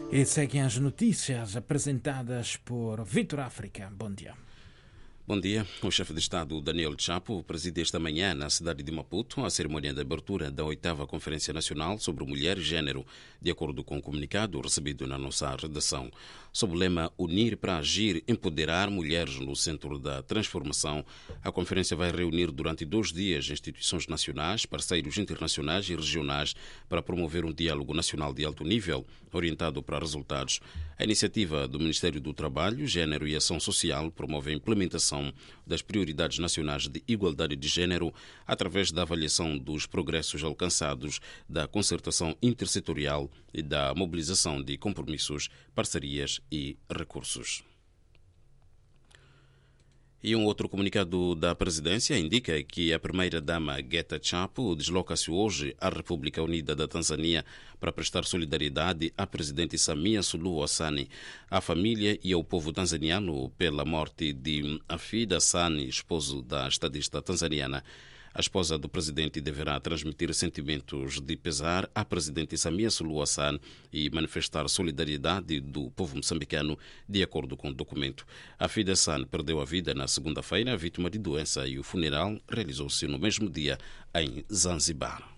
E seguem as notícias apresentadas por Vitor África. Bom dia. Bom dia. O chefe de Estado, Daniel Chapo, preside esta manhã na cidade de Maputo a cerimônia de abertura da 8ª Conferência Nacional sobre Mulher e Gênero, de acordo com o comunicado recebido na nossa redação. Sob o lema Unir para Agir, Empoderar Mulheres no Centro da Transformação, a conferência vai reunir durante 2 dias instituições nacionais, parceiros internacionais e regionais para promover um diálogo nacional de alto nível, orientado para resultados. A iniciativa do Ministério do Trabalho, Gênero e Ação Social promove a implementação das prioridades nacionais de igualdade de gênero através da avaliação dos progressos alcançados, da concertação intersetorial e da mobilização de compromissos, parcerias e recursos. E um outro comunicado da presidência indica que a primeira-dama Geta Chapo desloca-se hoje à República Unida da Tanzânia para prestar solidariedade à presidente Samia Suluhu Hassan, à família e ao povo tanzaniano pela morte de Hafidh Hassan, esposo da estadista tanzaniana. A esposa do presidente deverá transmitir sentimentos de pesar à presidente Samia Suluhu Hassan e manifestar solidariedade do povo moçambicano, de acordo com o documento. Hafidh Hassan perdeu a vida na segunda-feira, vítima de doença, e o funeral realizou-se no mesmo dia em Zanzibar.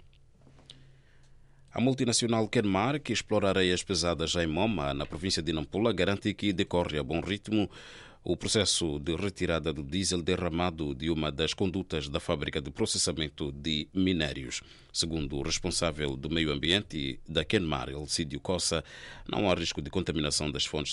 A multinacional Kenmar, que explora areias pesadas em Moma, na província de Nampula, garante que decorre a bom ritmo o processo de retirada do diesel derramado de uma das condutas da fábrica de processamento de minérios. Segundo o responsável do meio ambiente da Kenmar, Elcídio Cossa, não há risco de contaminação das fontes